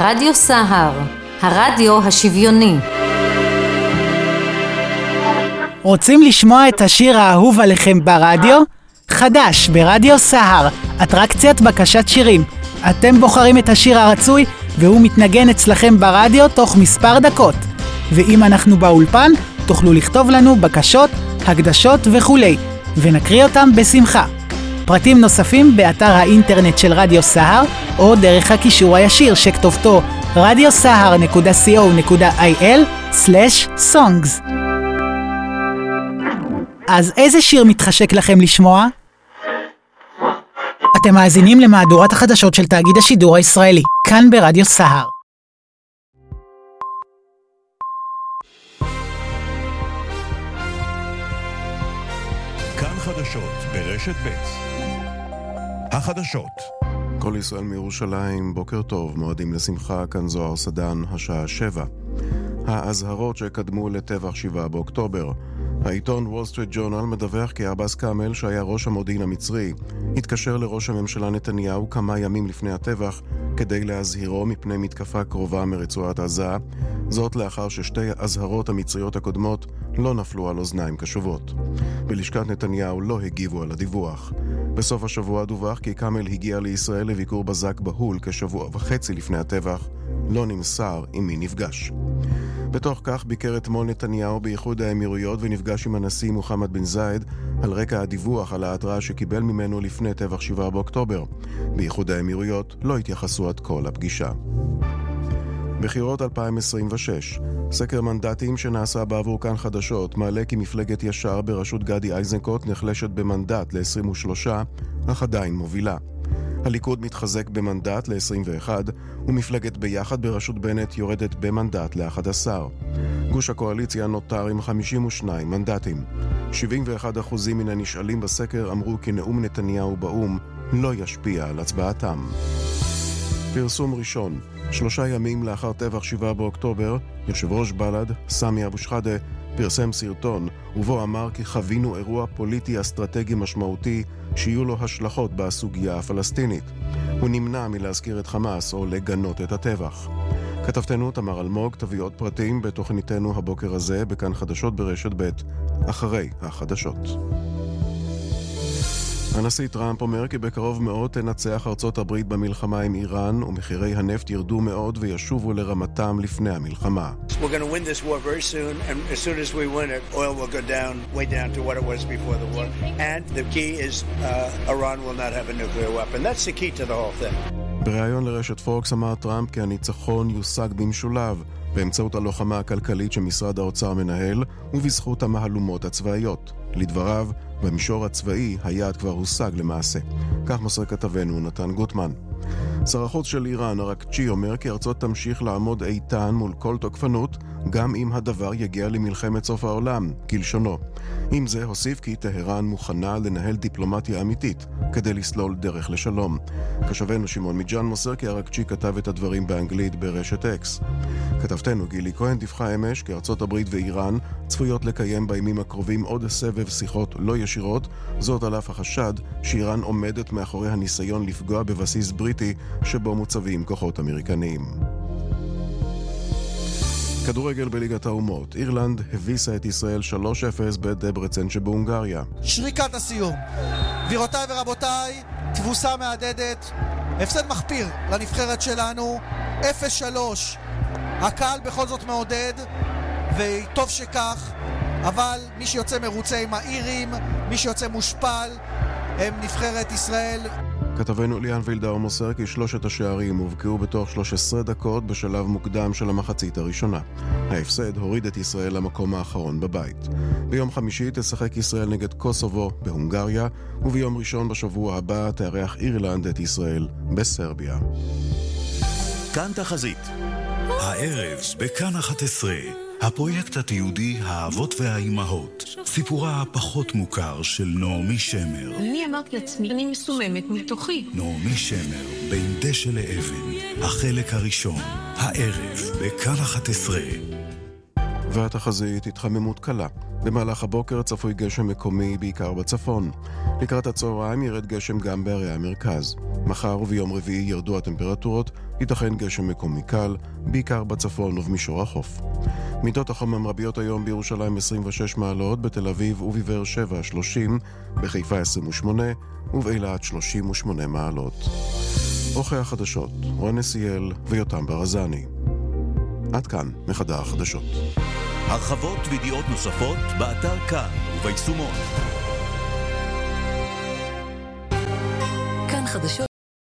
רדיו סהר, הרדיו השוויוני. רוצים לשמוע את השיר האהוב עליכם ברדיו? חדש ברדיו סהר, אטרקציית בקשת שירים. אתם בוחרים את השיר הרצוי והוא מתנגן אצלכם ברדיו תוך מספר דקות. ואם אנחנו באולפן, תוכלו לכתוב לנו בקשות, הקדשות וכולי, ונקריא אותם בשמחה. פרטים נוספים באתר האינטרנט של רדיו סהר, או דרך הקישור הישיר שכתובתו radiosahar.co.il/songs. אז איזה שיר מתחשק לכם לשמוע? אתם מאזינים למהדורת החדשות של תאגיד השידור הישראלי, כאן ברדיו סהר. כאן חדשות ברשת ב'. החדשות. כל ישראל מירושלים, בוקר טוב, מועדים לשמחה, כאן זוהר סדן, השעה 7. האזהרות שקדמו לטבח 7 באוקטובר. העיתון וול סטריט ג'ורנל מדווח כי עבאס כאמל, שהיה ראש המודיעין המצרי, התקשר לראש הממשלה נתניהו כמה ימים לפני הטבח כדי להזהירו מפני מתקפה קרובה מרצועת עזה, זאת לאחר ששתי האזהרות המצריות הקודמות לא נפלו על אוזניים קשובות. בלשכת נתניהו לא הגיבו על הדיווח. בסוף השבוע דווח כי כאמל הגיע לישראל לביקור בזק בהול כשבוע וחצי לפני הטבח, לא נמסר עם מי נפגש. בתוך כך ביקר אתמול נתניהו באיחוד האמירויות ונפגש עם הנשיא מוחמד בן זייד על רקע הדיווח על ההתראה שקיבל ממנו לפני טבח 7 באוקטובר. באיחוד האמירויות לא התייחסו עד כה לפגישה. בחירות 2026. סקר מנדטים שנעשה בעבור כאן חדשות מעלה כי מפלגת ישר בראשות גדי איזנקוט נחלשת במנדט ל-23, אך עדיין מובילה. הליכוד מתחזק במנדט ל-21, ומפלגת ביחד בראשות בנט יורדת במנדט ל-11. גוש הקואליציה נותר עם 52 מנדטים. 71% מן הנשאלים בסקר אמרו כי נאום נתניהו באום לא ישפיע על הצבעתם. פרסום ראשון. 3 ימים לאחר טבח 7 באוקטובר, יושב ראש בל"ד, סמי אבו שחאדה, פרסם סרטון, ובו אמר כי חווינו אירוע פוליטי אסטרטגי משמעותי שיהיו לו השלכות בסוגיה הפלסטינית. הוא נמנע מלהזכיר את חמאס או לגנות את הטבח. כתבתנו תמר אלמוג תביא עוד פרטים בתוכניתנו הבוקר הזה בכאן חדשות ברשת ב' אחרי החדשות. הנשיא טראמפ אומר כי בקרוב מאוד תנצח ארצות הברית במלחמה עם איראן ומחירי הנפט ירדו מאוד וישובו לרמתם לפני המלחמה. We're going to win this war very soon, and as soon as we win it, oil will go down, way down to what it was before the war. And the key is Iran will not have a nuclear weapon. That's the key to the whole thing. בריאיון לרשת פוקס אמר טראמפ כי הניצחון יושג במשולב באמצעות הלוחמה הכלכלית שמשרד האוצר מנהל ובזכות המהלומות הצבאיות. לדבריו, במישור הצבאי היעד כבר הושג למעשה. כך מוסר כתבנו נתן גוטמן. שר החוץ של איראן ארקצ'י אומר כי ארצות תמשיך לעמוד איתן מול כל תוקפנות גם אם הדבר יגיע למלחמת סוף העולם, כלשונו. עם זה הוסיף כי טהרן מוכנה לנהל דיפלומטיה אמיתית כדי לסלול דרך לשלום. כשבנו שמעון מיג'אן מוסר כי ארקצ'י כתב את הדברים באנגלית ברשת אקס. כתבתנו גילי כהן דיווחה אמש כי ארצות הברית ואיראן צפויות לקיים בימים הקרובים עוד סבב שיחות לא ישירות, זאת על אף החשד שאיראן עומדת מאחורי הניסיון לפגוע בבסיס בריטי שבו מוצבים כוחות אמריקניים. כדורגל בליגת האומות. אירלנד הביסה את ישראל 3-0 בדברצן שבהונגריה. שריקת הסיום. גבירותיי ורבותיי, תבוסה מהדהדת, הפסד מחפיר לנבחרת שלנו, 0-3. הקהל בכל זאת מעודד, וטוב שכך, אבל מי שיוצא מרוצה עם האירים, מי שיוצא מושפל, הם נבחרת ישראל. כתבנו ליאן וילדאו מוסר כי 3 השערים הובקעו בתוך 13 דקות בשלב מוקדם של המחצית הראשונה. ההפסד הוריד את ישראל למקום האחרון בבית. ביום חמישי תשחק ישראל נגד קוסובו בהונגריה, וביום ראשון בשבוע הבא תארח אירלנד את ישראל בסרביה. כאן תחזית. הערב בכאן 11. הפרויקט התיעודי האבות והאימהות. סיפורה הפחות מוכר של נעמי שמר. אני אמרתי לעצמי, אני מסוממת מתוכי. נעמי שמר, בין דשא לאבן. החלק הראשון. הערב בכאן 11. והתחזית התחממות קלה. במהלך הבוקר צפוי גשם מקומי בעיקר בצפון. לקראת הצהריים ירד גשם גם בערי המרכז. מחר וביום רביעי ירדו הטמפרטורות, ייתכן גשם מקומי קל, בעיקר בצפון ובמישור החוף. מידות החום המרביות היום בירושלים 26 מעלות, בתל אביב ובבאר שבע 30, בחיפה 28 ובאילת 38 מעלות. אורחי החדשות, רון נסיאל ויותם ברזני. עד כאן מחדר החדשות. הרחבות וידיעות נוספות באתר כאן וביישומון. כאן חדשות